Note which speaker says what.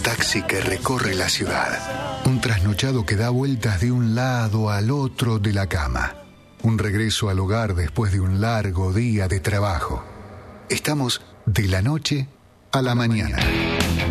Speaker 1: taxi que recorre la ciudad. Un trasnochado que da vueltas de un lado al otro de la cama. Un regreso al hogar después de un largo día de trabajo. Estamos de la noche a la mañana.